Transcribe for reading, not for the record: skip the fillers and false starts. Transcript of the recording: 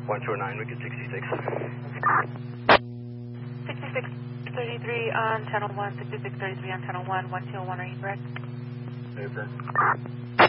109, we get 66. 6633 on channel 1, 6633 on channel 1, 1201, are you correct? Over.